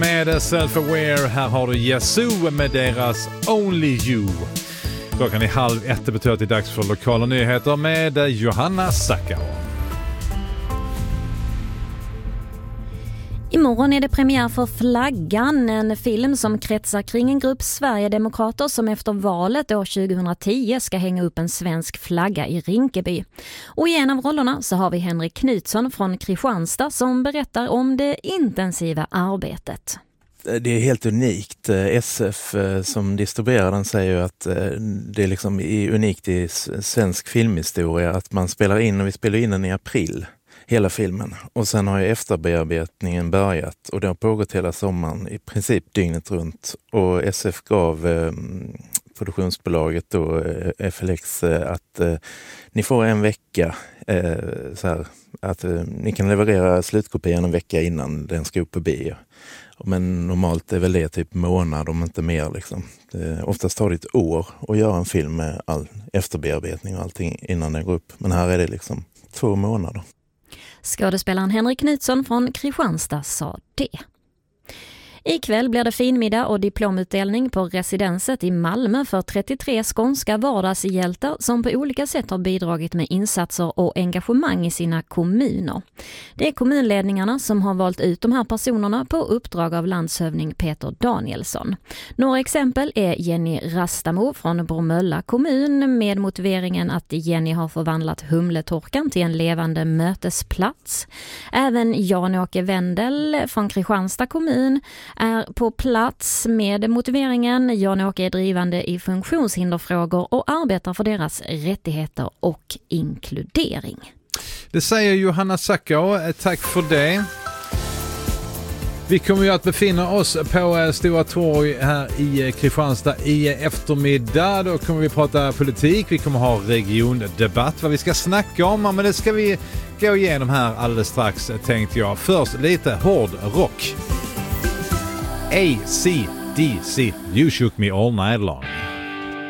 Med Self-Aware, här har du Yazoo med deras Only You. Klockan är 12:30, det betyder att det är dags för lokala nyheter med Johanna Sackau. Imorgon är det premiär för Flaggan, en film som kretsar kring en grupp Sverigedemokrater som efter valet år 2010 ska hänga upp en svensk flagga i Rinkeby. Och i en av rollerna så har vi Henrik Knutsson från Kristianstad som berättar om det intensiva arbetet. Det är helt unikt. SF som distribuerar den säger ju att det är liksom unikt i svensk filmhistoria att man spelar in, och vi spelar in den i april. Hela filmen. Och sen har ju efterbearbetningen börjat och det har pågått hela sommaren i princip dygnet runt. Och SF gav produktionsbolaget då FLX att ni får en vecka så här, att ni kan leverera slutkopian en vecka innan den ska upp på bio. Men normalt är väl det typ månad om inte mer liksom. Oftast tar det ett år att göra en film med all efterbearbetning och allting innan den går upp. Men här är det liksom 2 månader. Skådespelaren Henrik Knutsson från Kristianstad sa det. Ikväll blir det finmiddag och diplomutdelning på residenset i Malmö för 33 skånska vardagshjältar som på olika sätt har bidragit med insatser och engagemang i sina kommuner. Det är kommunledningarna som har valt ut de här personerna på uppdrag av landshövding Peter Danielsson. Några exempel är Jenny Rastamo från Bromölla kommun med motiveringen att Jenny har förvandlat Humletorkan till en levande mötesplats. Även Jan-Åke Wendel från Kristianstad kommun är på plats med motiveringen Jan-Åke är drivande i funktionshinderfrågor och arbetar för deras rättigheter och inkludering. Det säger Johanna Sackau, tack för det. Vi kommer ju att befinna oss på Stora Torg här i Kristianstad i eftermiddag. Då kommer vi prata politik, vi kommer ha regiondebatt, vad vi ska snacka om, men det ska vi gå igenom här alldeles strax tänkte jag. Först lite hård rock. AC/DC, You Shook Me All Night Long.